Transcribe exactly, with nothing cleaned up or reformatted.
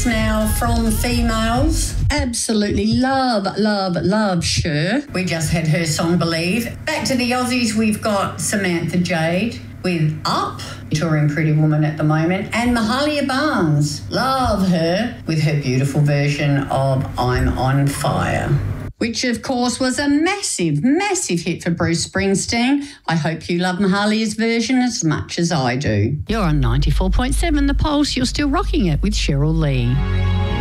now from females. Absolutely love, love, love Cher. We just had her song Believe. Back to the Aussies, we've got Samantha Jade with Up, touring Pretty Woman at the moment, and Mahalia Barnes. Love her with her beautiful version of I'm on Fire, which of course was a massive, massive hit for Bruce Springsteen. I hope you love Mahalia's version as much as I do. You're on ninety-four point seven The Pulse. You're still rocking it with Cheryl Lee.